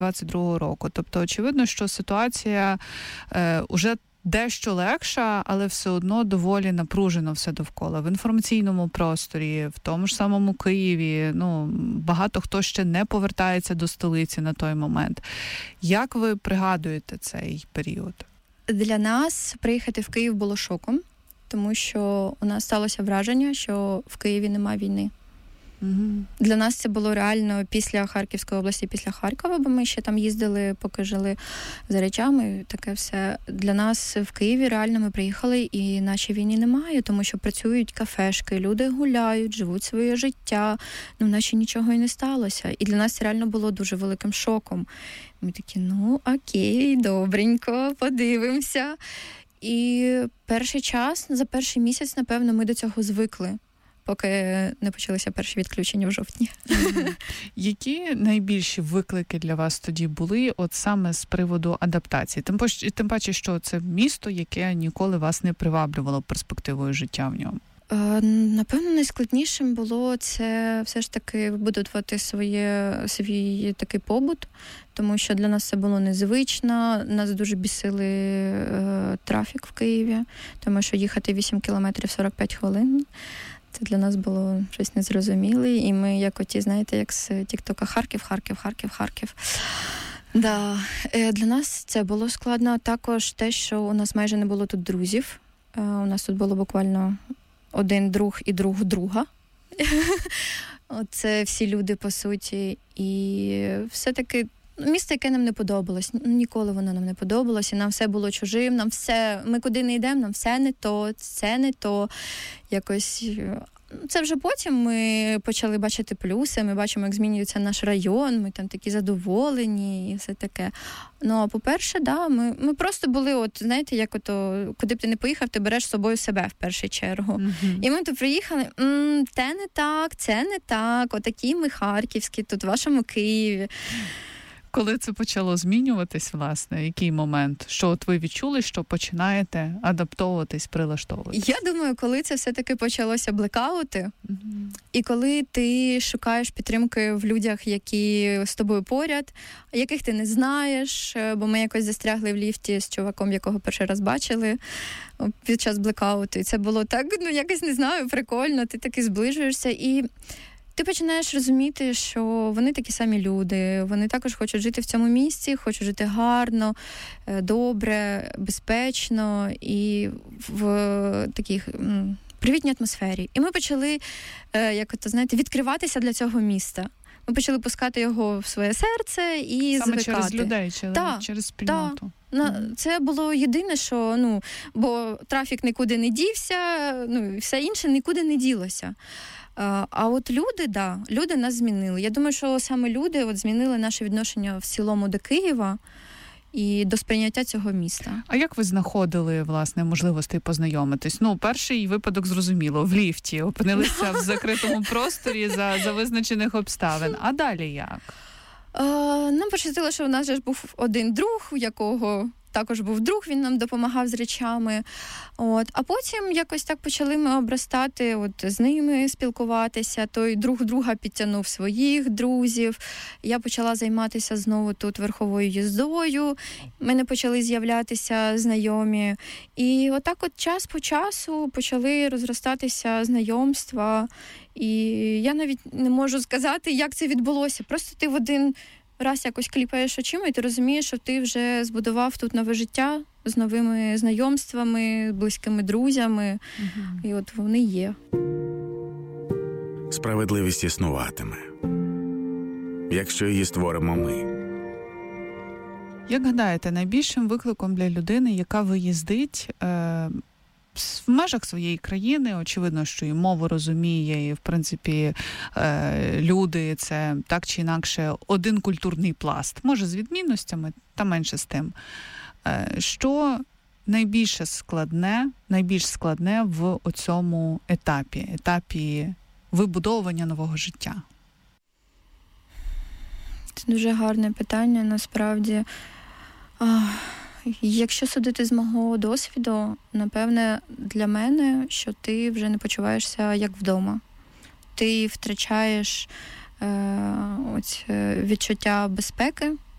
22-го року. Тобто, очевидно, що ситуація уже дещо легша, але все одно доволі напружено все довкола. В інформаційному просторі, в тому ж самому Києві, багато хто ще не повертається до столиці на той момент. Як ви пригадуєте цей період? Для нас приїхати в Київ було шоком, тому що у нас сталося враження, що в Києві немає війни. Для нас це було реально після Харківської області, після Харкова, бо ми ще там їздили, поки жили за речами, таке все. Для нас в Києві реально ми приїхали і наче війни немає, тому що працюють кафешки, люди гуляють, живуть своє життя, наче нічого і не сталося. І для нас це реально було дуже великим шоком. Ми такі, окей, добренько, подивимося. І перший час, за перший місяць, напевно, ми до цього звикли, поки не почалися перші відключення в жовтні. Які найбільші виклики для вас тоді були, от саме з приводу адаптації? Тим паче, що це місто, яке ніколи вас не приваблювало перспективою життя в ньому. Напевно, найскладнішим було це все ж таки вибудувати свій такий побут, тому що для нас це було незвично, нас дуже бісили трафік в Києві, тому що їхати 8 кілометрів 45 хвилин. Це для нас було щось незрозуміле, і ми як оті, знаєте, як з тік-тока Харків. Да. Для нас це було складно. Також те, що у нас майже не було тут друзів. У нас тут було буквально один друг і друг друга. Це всі люди, по суті. І все-таки місто, яке нам не подобалось. Ніколи воно нам не подобалось, і нам все було чужим, ми куди не йдемо, нам все не то, це не то. Якось це вже потім ми почали бачити плюси, ми бачимо, як змінюється наш район, ми там такі задоволені і все таке. А по-перше, ми просто були, знаєте, як куди б ти не поїхав, ти береш з собою себе в першу чергу. Mm-hmm. І ми тут приїхали, те не так, це не так, отакі ми харківські, тут в вашому Києві. Коли це почало змінюватись, власне, який момент? Що от ви відчули, що починаєте адаптовуватись, прилаштовуватись? Я думаю, коли це все-таки почалося блекаути, і коли ти шукаєш підтримки в людях, які з тобою поряд, яких ти не знаєш, бо ми якось застрягли в ліфті з чуваком, якого перший раз бачили під час блекауту. І це було так, якось, не знаю, прикольно, ти таки зближуєшся і ти починаєш розуміти, що вони такі самі люди, вони також хочуть жити в цьому місці, хочуть жити гарно, добре, безпечно і в таких привітній атмосфері. І ми почали, відкриватися для цього міста. Ми почали пускати його в своє серце і саме звикати. Через людей, через спільноту. Це було єдине, що, бо трафік нікуди не дівся, і все інше нікуди не ділося. А от люди нас змінили. Я думаю, що саме люди змінили наше відношення в цілому до Києва і до сприйняття цього міста. А як ви знаходили, власне, можливості познайомитись? Перший випадок зрозуміло, в ліфті, опинилися в закритому просторі за визначених обставин. А далі як? Нам пощастило, що у нас же був один друг, у якого також був друг, він нам допомагав з речами. А потім якось так почали ми обростати, з ними спілкуватися. Той друг друга підтягнув своїх друзів. Я почала займатися знову тут верховою їздою. В мене почали з'являтися знайомі. І отак час по часу почали розростатися знайомства. І я навіть не можу сказати, як це відбулося. Просто ти в один раз якось кліпаєш очима, і ти розумієш, що ти вже збудував тут нове життя з новими знайомствами, близькими друзями. І вони є. Справедливість існуватиме, якщо її створимо ми. Як гадаєте, найбільшим викликом для людини, яка виїздить в межах своєї країни, очевидно, що і мову розуміє, і, в принципі, люди – це так чи інакше один культурний пласт. Може, з відмінностями, та менше з тим. Що найбільш складне в цьому етапі вибудовування нового життя? Це дуже гарне питання, насправді. Якщо судити з мого досвіду, напевне, для мене, що ти вже не почуваєшся як вдома. Ти втрачаєш відчуття безпеки,